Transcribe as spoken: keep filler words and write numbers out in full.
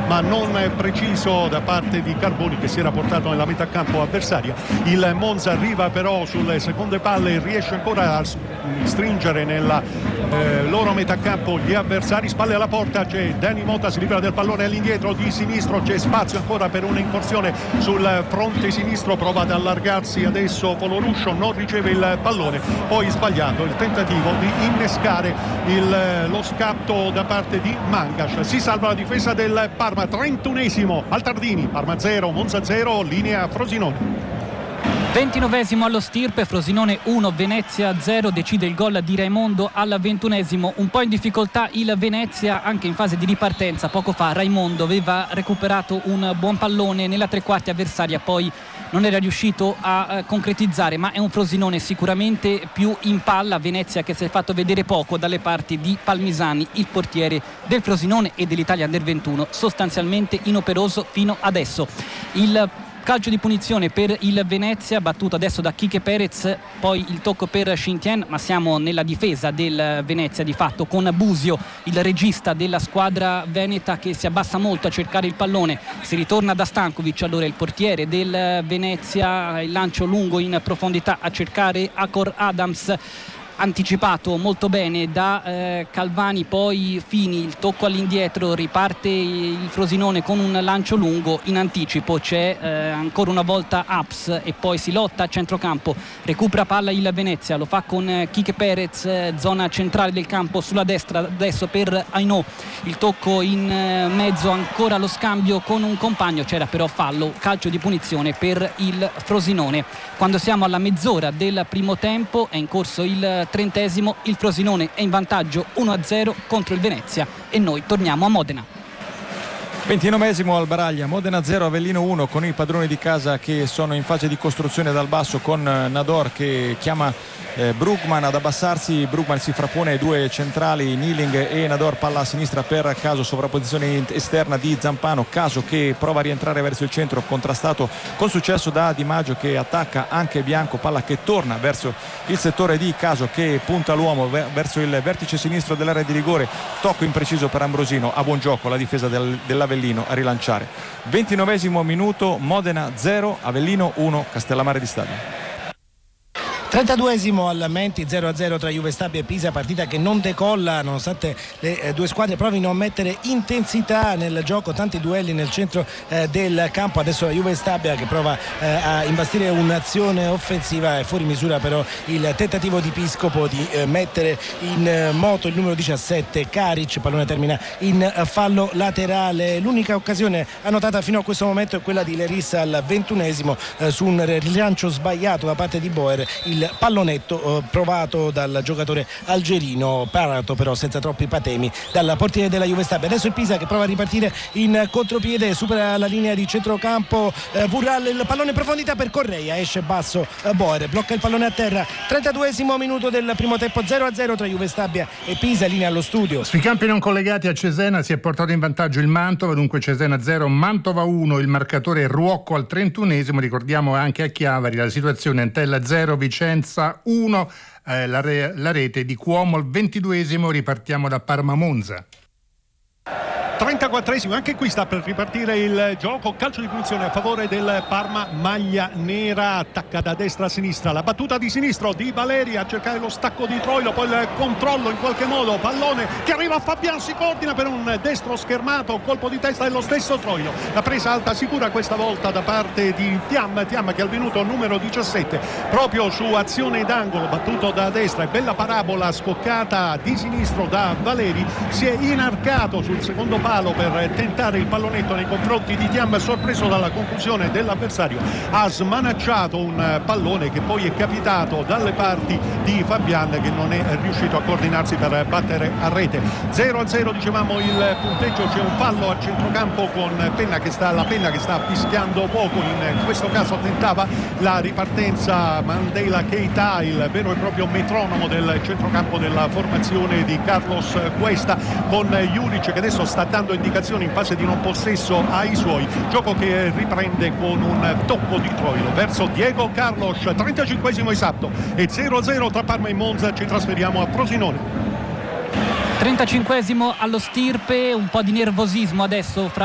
ma non preciso da parte di Carboni, che si era portato nella metà campo avversaria. Il Monza arriva però sulle seconde palle e riesce ancora a stringere nella eh, loro metà campo gli avversari. Spalle alla porta c'è Dani Mota, si libera del pallone all'indietro di sinistro, c'è spazio ancora per un'incursione sul fronte sinistro, prova ad allargarsi adesso Poloruscio, non riceve il pallone, poi sbagliato il tentativo di innescare il, lo scatto da parte di Mangash. Si salva la difesa del Parma. Trentunesimo al Tardini, Parma zero Monza zero, linea Frosinone. ventinovesimo allo Stirpe, Frosinone uno Venezia zero, decide il gol di Raimondo al ventunesimo. Un po' in difficoltà il Venezia anche in fase di ripartenza. Poco fa Raimondo aveva recuperato un buon pallone nella tre quarti avversaria, poi non era riuscito a concretizzare, ma è un Frosinone sicuramente più in palla. Venezia che si è fatto vedere poco dalle parti di Palmisani, il portiere del Frosinone e dell'Italia Under ventuno, sostanzialmente inoperoso fino adesso. Il calcio di punizione per il Venezia, battuto adesso da Quique Perez, poi il tocco per Shintian, ma siamo nella difesa del Venezia di fatto, con Busio, il regista della squadra veneta, che si abbassa molto a cercare il pallone. Si ritorna da Stankovic, allora il portiere del Venezia, il lancio lungo in profondità a cercare Akor Adams, anticipato molto bene da eh, Calvani, poi Fini, il tocco all'indietro, riparte il Frosinone con un lancio lungo in anticipo, c'è eh, ancora una volta Aps e poi si lotta a centrocampo, recupera palla il Venezia, lo fa con eh, Quique Perez, eh, zona centrale del campo sulla destra adesso per Ainò, il tocco in eh, mezzo, ancora lo scambio con un compagno, c'era però fallo, calcio di punizione per il Frosinone. Quando siamo alla mezz'ora del primo tempo, è in corso il trentesimo, il Frosinone è in vantaggio uno a zero contro il Venezia e noi torniamo a Modena. ventinovesimo al Baraglia, Modena zero, Avellino uno, con i padroni di casa che sono in fase di costruzione dal basso, con Nador che chiama eh, Brugman ad abbassarsi. Brugman si frappone ai due centrali, Niling e Nador, palla a sinistra per Caso, sovrapposizione esterna di Zampano, Caso che prova a rientrare verso il centro, contrastato con successo da Di Maggio che attacca anche Bianco, palla che torna verso il settore di Caso che punta l'uomo verso il vertice sinistro dell'area di rigore, tocco impreciso per Ambrosino, a buon gioco la difesa del, dell'Avellino a rilanciare. ventinovesimo minuto, Modena zero, Avellino uno, Castellammare di Stabia. trentaduesimo al Menti, zero a zero tra Juve Stabia e Pisa, partita che non decolla nonostante le eh, due squadre provino a mettere intensità nel gioco, tanti duelli nel centro eh, del campo. Adesso la Juve Stabia che prova eh, a imbastire un'azione offensiva, è fuori misura però il tentativo di Piscopo di eh, mettere in eh, moto il numero diciassette Karic, il pallone termina in eh, fallo laterale. L'unica occasione annotata fino a questo momento è quella di Lerissa al ventunesimo eh, su un rilancio sbagliato da parte di Boer, il il pallonetto eh, provato dal giocatore algerino, parato però senza troppi patemi dal portiere della Juve Stabia. Adesso il Pisa che prova a ripartire in contropiede, supera la linea di centrocampo, eh, Burral, il pallone in profondità per Correia, esce basso eh, Boer, blocca il pallone a terra. trentaduesimo minuto del primo tempo, zero a zero tra Juve Stabia e Pisa, linea allo studio. Sui campi non collegati a Cesena si è portato in vantaggio il Mantova, dunque Cesena zero, Mantova uno, il marcatore Ruocco al trentunesimo. Ricordiamo anche a Chiavari la situazione, Entella zero, Vicenza uno, eh, la, re, la rete di Cuomo al ventiduesimo. Ripartiamo da Parma Monza. trentaquattresimo, anche qui sta per ripartire il gioco, calcio di punizione a favore del Parma, maglia nera, attacca da destra a sinistra, la battuta di sinistro di Valeri a cercare lo stacco di Troilo, poi il controllo in qualche modo, pallone che arriva a Fabian, si coordina per un destro schermato, colpo di testa dello stesso Troilo, la presa alta sicura questa volta da parte di Tiam, Tiam che è al venuto numero diciassette, proprio su azione d'angolo, battuto da destra, e bella parabola scoccata di sinistro da Valeri, si è inarcato sul secondo palo per tentare il pallonetto nei confronti di Tiam, sorpreso dalla confusione dell'avversario, ha smanacciato un pallone che poi è capitato dalle parti di Fabian che non è riuscito a coordinarsi per battere a rete. Zero a zero dicevamo il punteggio, c'è un fallo a centrocampo con Penna che sta, la Penna che sta fischiando poco, in questo caso tentava la ripartenza Mandela Keita, il vero e proprio metronomo del centrocampo della formazione di Carlos Cuesta, con Juric che adesso sta dando indicazioni in fase di non possesso ai suoi, gioco che riprende con un tocco di Troilo verso Diego Carlos. trentacinquesimo esatto e zero a zero tra Parma e Monza. Ci trasferiamo a Frosinone. trentacinquesimo allo Stirpe, un po' di nervosismo adesso fra